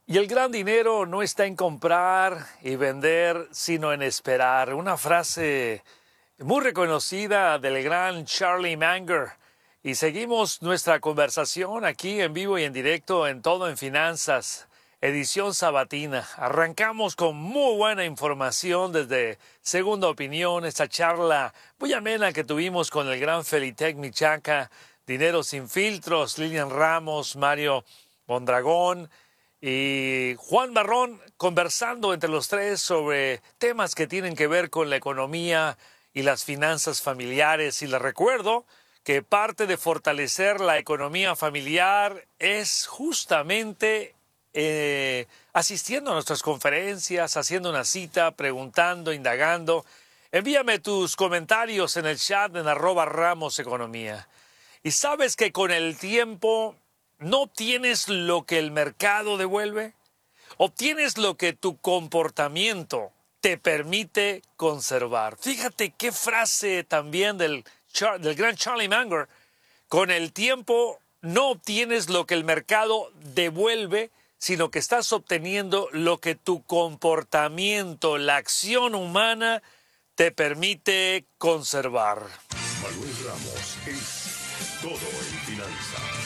Y el gran dinero no está en comprar y vender, sino en esperar. Una frase muy reconocida del gran Charlie Munger. Y seguimos nuestra conversación aquí en vivo y en directo en Todo en Finanzas, edición sabatina. Arrancamos con muy buena información desde Segunda Opinión, esta charla muy amena que tuvimos con el gran Felitec Michaca, Dinero Sin Filtros, Lilian Ramos, Mario Mondragón y Juan Barrón, conversando entre los tres sobre temas que tienen que ver con la economía y las finanzas familiares. Y les recuerdo que parte de fortalecer la economía familiar es justamente asistiendo a nuestras conferencias, haciendo una cita, preguntando, indagando. Envíame tus comentarios en el chat en @RamosEconomía. Y sabes que con el tiempo no obtienes lo que el mercado devuelve, obtienes lo que tu comportamiento te permite conservar. Fíjate qué frase también del gran Charlie Munger. Con el tiempo no obtienes lo que el mercado devuelve, sino que estás obteniendo lo que tu comportamiento, la acción humana, te permite conservar. Manuel Ramos es Todo en Finanzas.